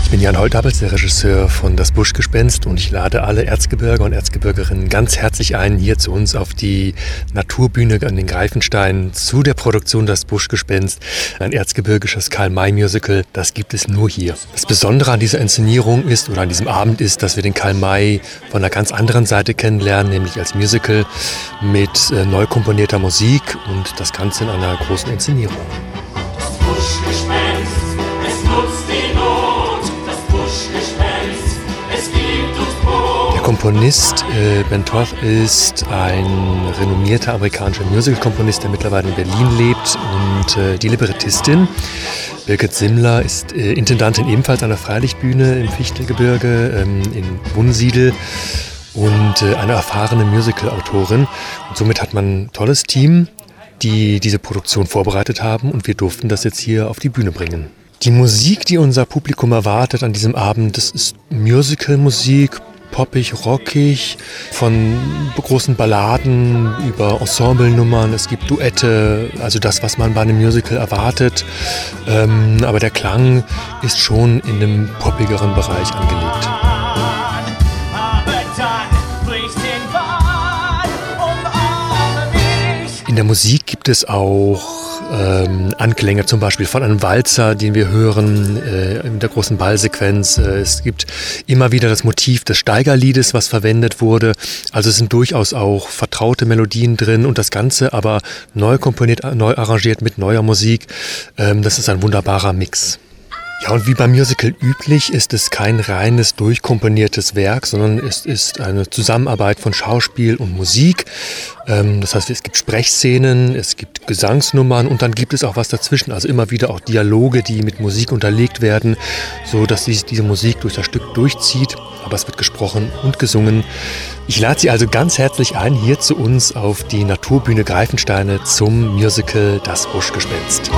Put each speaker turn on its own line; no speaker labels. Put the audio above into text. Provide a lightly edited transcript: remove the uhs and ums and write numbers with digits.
Ich bin Jan Holtabels, der Regisseur von Das Buschgespenst, und ich lade alle Erzgebirger und Erzgebirgerinnen ganz herzlich ein, hier zu uns auf die Naturbühne an den Greifensteinen zu der Produktion Das Buschgespenst, ein erzgebirgisches Karl-May-Musical. Das gibt es nur hier. Das Besondere an dieser Inszenierung ist, oder an diesem Abend ist, dass wir den Karl May von einer ganz anderen Seite kennenlernen, nämlich als Musical mit neu komponierter Musik und das Ganze in einer großen Inszenierung.
Das Buschgespenst, es nutzt die Not. Das Buschgespenst, es gibt uns Brot.
Der Komponist Ben Toth ist ein renommierter amerikanischer Musical-Komponist, der mittlerweile in Berlin lebt. Und die Librettistin Birgit Simmler ist Intendantin ebenfalls an der Freilichtbühne im Fichtelgebirge in Wunsiedel und eine erfahrene Musical-Autorin. Und somit hat man ein tolles Team, die diese Produktion vorbereitet haben, und wir durften das jetzt hier auf die Bühne bringen. Die Musik, die unser Publikum erwartet an diesem Abend, das ist Musical-Musik, poppig, rockig, von großen Balladen über Ensemblenummern. Es gibt Duette, also das, was man bei einem Musical erwartet. Aber der Klang ist schon in einem poppigeren Bereich angelegt. In der Musik gibt es auch Anklänge zum Beispiel von einem Walzer, den wir hören in der großen Ballsequenz. Es gibt immer wieder das Motiv des Steigerliedes, was verwendet wurde. Also es sind durchaus auch vertraute Melodien drin und das Ganze aber neu komponiert, neu arrangiert mit neuer Musik. Das ist ein wunderbarer Mix. Ja, und wie beim Musical üblich ist es kein reines, durchkomponiertes Werk, sondern es ist eine Zusammenarbeit von Schauspiel und Musik. Das heißt, es gibt Sprechszenen, es gibt Gesangsnummern und dann gibt es auch was dazwischen. Also immer wieder auch Dialoge, die mit Musik unterlegt werden, so dass sich diese Musik durch das Stück durchzieht. Aber es wird gesprochen und gesungen. Ich lade Sie also ganz herzlich ein, hier zu uns auf die Naturbühne Greifensteine zum Musical Das Buschgespenst.